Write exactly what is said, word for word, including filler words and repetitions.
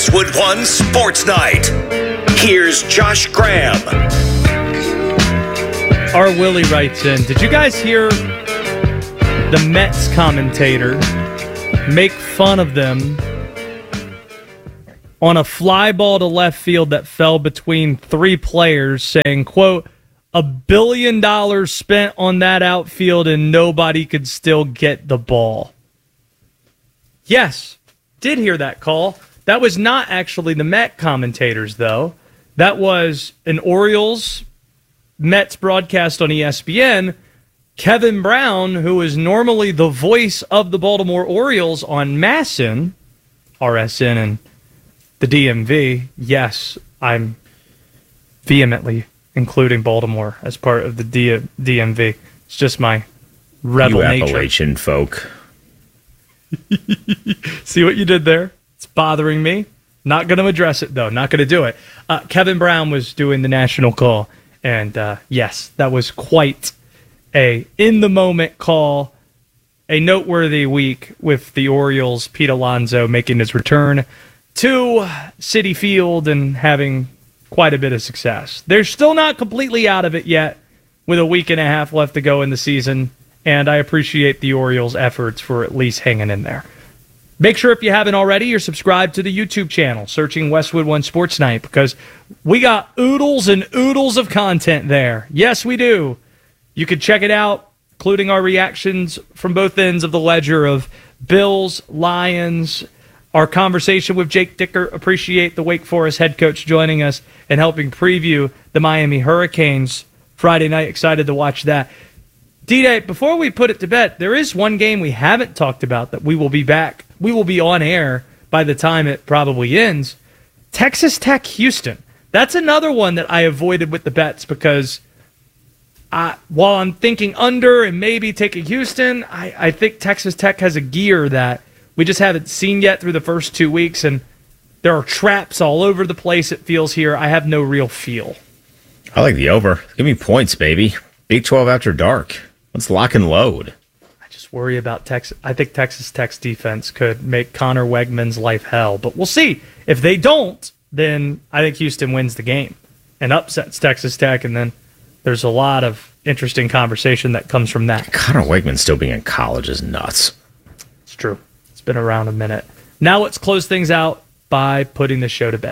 Westwood One Sports Night. Here's Josh Graham. R. Willie writes in, did you guys hear the Mets commentator make fun of them on a fly ball to left field that fell between three players, saying, quote, a billion dollars spent on that outfield and nobody could still get the ball? Yes, did hear that call. That was not actually the Met commentators, though. That was an Orioles Mets broadcast on E S P N. Kevin Brown, who is normally the voice of the Baltimore Orioles on MASN, R S N, and the D M V. Yes, I'm vehemently including Baltimore as part of the D- DMV. It's just my rebel you nature. Appalachian folk. See what you did there? It's bothering me. Not going to address it, though. Not going to do it. Uh, Kevin Brown was doing the national call. And, uh, yes, that was quite a in-the-moment call. A noteworthy week with the Orioles, Pete Alonso making his return to Citi Field and having quite a bit of success. They're still not completely out of it yet with a week and a half left to go in the season. And I appreciate the Orioles' efforts for at least hanging in there. Make sure if you haven't already, you're subscribed to the YouTube channel, searching Westwood One Sports Night, because we got oodles and oodles of content there. Yes, we do. You can check it out, including our reactions from both ends of the ledger of Bills, Lions, our conversation with Jake Dicker. Appreciate the Wake Forest head coach joining us and helping preview the Miami Hurricanes Friday night. Excited to watch that. D-Day, before we put it to bed, there is one game we haven't talked about that we will be back. We will be on air by the time it probably ends. Texas Tech Houston. That's another one that I avoided with the bets because I, while I'm thinking under and maybe taking Houston, I, I think Texas Tech has a gear that we just haven't seen yet through the first two weeks, and there are traps all over the place, it feels here. I have no real feel. I like the over. Give me points, baby. Big twelve after dark. Let's lock and load. I just worry about Texas. I think Texas Tech's defense could make Connor Wegman's life hell, but we'll see. If they don't, then I think Houston wins the game and upsets Texas Tech, and then there's a lot of interesting conversation that comes from that. Connor Wegman still being in college is nuts. It's true. It's been around a minute. Now let's close things out by putting the show to bed.